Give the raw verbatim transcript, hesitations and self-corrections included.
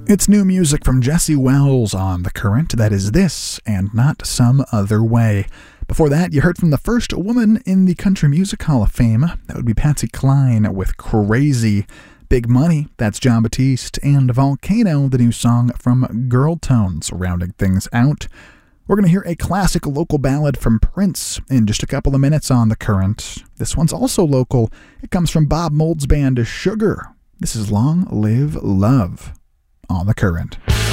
It's new music from Jesse Wells on The Current. That is This and Not Some Other Way. Before that, you heard from the first woman in the Country Music Hall of Fame. That would be Patsy Cline with Crazy. Big Money, that's Jon Batiste. And Volcano, the new song from Girl Tones, rounding things out. We're going to hear a classic local ballad from Prince in just a couple of minutes on The Current. This one's also local. It comes from Bob Mould's band Sugar. This is Long Live Love on The Current.